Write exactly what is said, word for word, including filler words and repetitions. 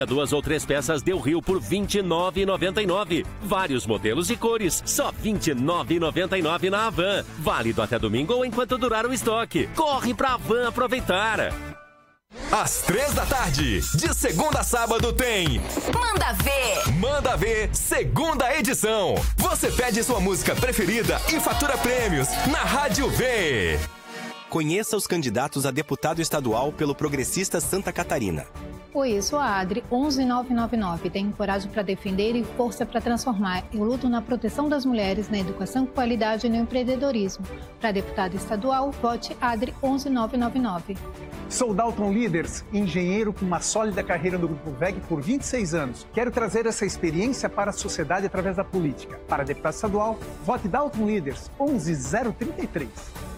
Duas ou três peças Del Rio por vinte e nove reais e noventa e nove centavos. Vários modelos e cores, só vinte e nove reais e noventa e nove centavos na Havan. Válido até domingo ou enquanto durar o estoque. Corre pra Havan aproveitar. Às três da tarde, de segunda a sábado tem Manda Ver! Manda Ver, segunda edição. Você pede sua música preferida e fatura prêmios na Rádio V. Conheça os candidatos a deputado estadual pelo Progressista Santa Catarina. Oi, eu sou a Adri, onze nove nove nove. Tenho coragem para defender e força para transformar. Eu luto na proteção das mulheres, na educação com qualidade e no empreendedorismo. Para deputada estadual, vote Adri, onze nove nove nove. Sou Dalton Leaders, engenheiro com uma sólida carreira no Grupo V E G por vinte e seis anos. Quero trazer essa experiência para a sociedade através da política. Para deputado estadual, vote Dalton Leaders, onze zero trinta e três.